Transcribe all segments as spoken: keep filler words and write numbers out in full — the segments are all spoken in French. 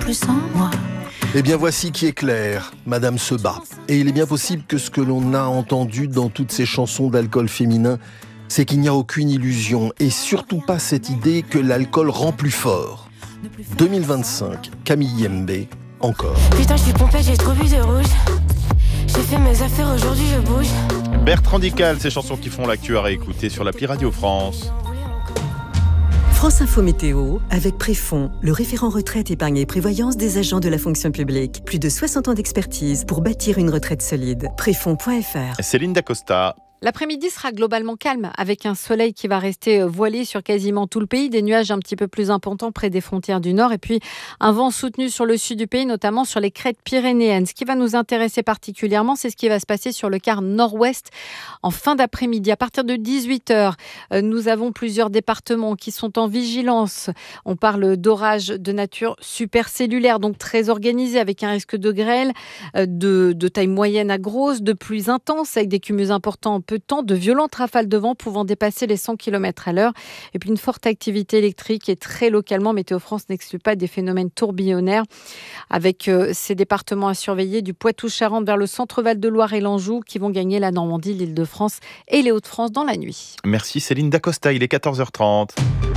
plus sans moi. Eh bien, voici qui est clair, Madame se bat. Et il est bien possible que ce que l'on a entendu dans toutes ces chansons d'alcool féminin, c'est qu'il n'y a aucune illusion, et surtout pas cette idée que l'alcool rend plus fort. deux mille vingt-cinq, Camille Yembe, encore. Putain, je suis pompette, j'ai trop bu de rouge. J'ai fait mes affaires, aujourd'hui je bouge. Bertrand Dical, ces chansons qui font l'actu à réécouter sur l'appli Radio France. France Info Météo, avec Préfond, le référent retraite, épargne et prévoyance des agents de la fonction publique. Plus de soixante ans d'expertise pour bâtir une retraite solide. Préfond point f r. Céline Dacosta. L'après-midi sera globalement calme, avec un soleil qui va rester voilé sur quasiment tout le pays, des nuages un petit peu plus importants près des frontières du nord, et puis un vent soutenu sur le sud du pays, notamment sur les crêtes pyrénéennes. Ce qui va nous intéresser particulièrement, c'est ce qui va se passer sur le quart nord-ouest en fin d'après-midi. À partir de dix-huit heures, nous avons plusieurs départements qui sont en vigilance. On parle d'orages de nature supercellulaire, donc très organisés, avec un risque de grêle de, de taille moyenne à grosse, de pluies intenses, avec des cumuls importants en peu de temps, de violentes rafales de vent pouvant dépasser les cent kilomètres à l'heure, et puis une forte activité électrique, et très localement, Météo France n'exclut pas des phénomènes tourbillonnaires, avec euh, ces départements à surveiller du Poitou-Charentes vers le centre Val-de-Loire et l'Anjou, qui vont gagner la Normandie, l'Île-de-France et les Hauts-de-France dans la nuit. Merci Céline Dacosta, il est quatorze heures trente.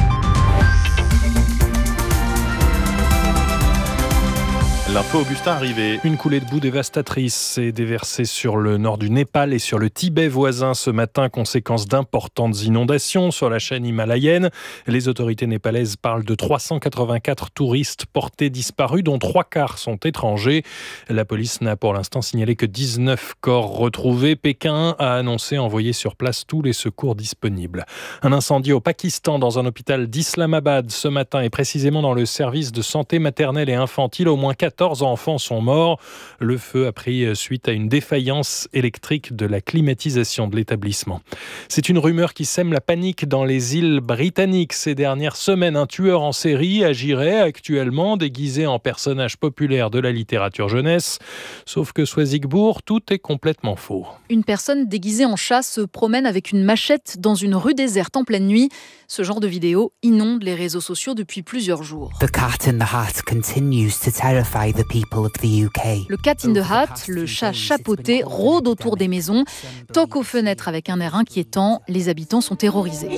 L'info Augustin arrivé. Une coulée de boue dévastatrice s'est déversée sur le nord du Népal et sur le Tibet voisin ce matin, conséquence d'importantes inondations sur la chaîne himalayenne. Les autorités népalaises parlent de trois cent quatre-vingt-quatre touristes portés disparus, dont trois quarts sont étrangers. La police n'a pour l'instant signalé que dix-neuf corps retrouvés. Pékin a annoncé envoyer sur place tous les secours disponibles. Un incendie au Pakistan dans un hôpital d'Islamabad ce matin, et précisément dans le service de santé maternelle et infantile. Au moins quatorze enfants sont morts. Le feu a pris suite à une défaillance électrique de la climatisation de l'établissement. C'est une rumeur qui sème la panique dans les îles britanniques. Ces dernières semaines, un tueur en série agirait actuellement déguisé en personnage populaire de la littérature jeunesse. Sauf que Soisigbourg, tout est complètement faux. Une personne déguisée en chat se promène avec une machette dans une rue déserte en pleine nuit. Ce genre de vidéo inonde les réseaux sociaux depuis plusieurs jours. The Cat in the Hat continues to terrify the people of the U K. Le Cat in the Hat, le chat chapeauté, rôde autour des maisons, toque aux fenêtres avec un air inquiétant. Les habitants sont terrorisés.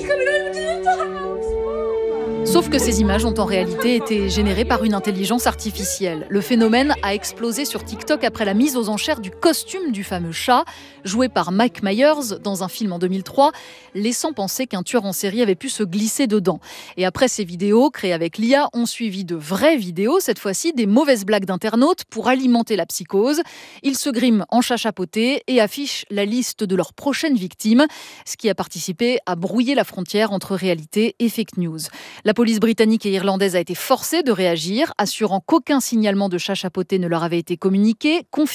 Sauf que ces images ont en réalité été générées par une intelligence artificielle. Le phénomène a explosé sur TikTok après la mise aux enchères du costume du fameux chat, joué par Mike Myers dans un film en deux mille trois, laissant penser qu'un tueur en série avait pu se glisser dedans. Et après ces vidéos, créées avec l'I A, ont suivi de vraies vidéos, cette fois-ci des mauvaises blagues d'internautes pour alimenter la psychose. Ils se griment en chat chapeauté et affichent la liste de leurs prochaines victimes, ce qui a participé à brouiller la frontière entre réalité et fake news. La police britannique et irlandaise a été forcée de réagir, assurant qu'aucun signalement de chat chapeauté ne leur avait été communiqué,